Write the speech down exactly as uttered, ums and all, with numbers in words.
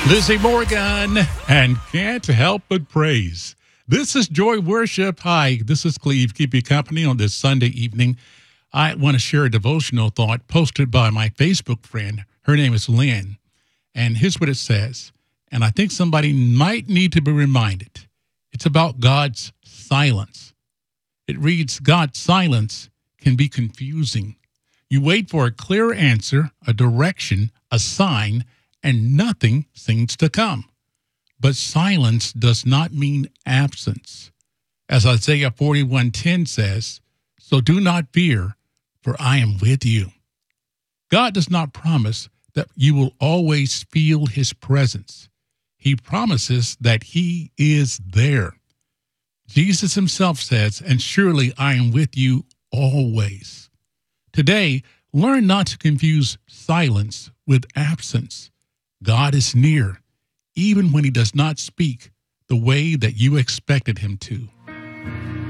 Lizzie Morgan and Can't Help But Praise. This is Joy Worship. Hi, this is Cleve. Keep you company on this Sunday evening. I want to share a devotional thought posted by my Facebook friend. Her name is Lynn. And here's what it says. And I think somebody might need to be reminded. It's about God's silence. It reads, God's silence can be confusing. You wait for a clear answer, a direction, a sign, and nothing seems to come. But silence does not mean absence. As Isaiah forty-one ten says, so do not fear, for I am with you. God does not promise that you will always feel his presence. He promises that he is there. Jesus himself says, and surely I am with you always. Today, learn not to confuse silence with absence. God is near, even when he does not speak the way that you expected him to.